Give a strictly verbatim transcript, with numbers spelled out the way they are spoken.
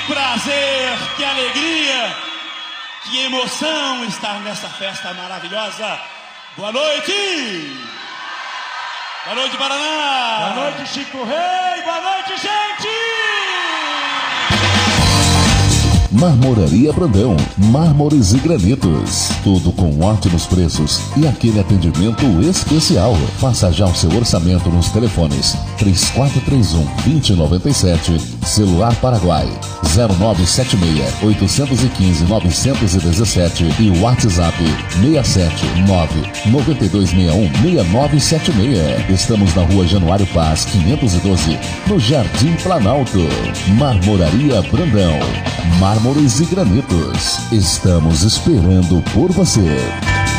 prazer, que alegria, que emoção estar nessa festa maravilhosa. Boa noite! Boa noite, Paraná! Boa noite, Chico Rei! Boa noite, gente! Marmoraria Brandão, mármores e granitos, tudo com ótimos preços e aquele atendimento especial. Faça já o seu orçamento nos telefones três quatro três um, dois zero nove sete, celular Paraguai zero nove sete seis, oito um cinco, nove um sete e o WhatsApp seis sete nove, nove dois seis um, seis nove sete seis. Estamos na Rua Januário Paz, quinhentos e doze, no Jardim Planalto. Marmoraria Brandão, mármores e granitos. Estamos esperando por você.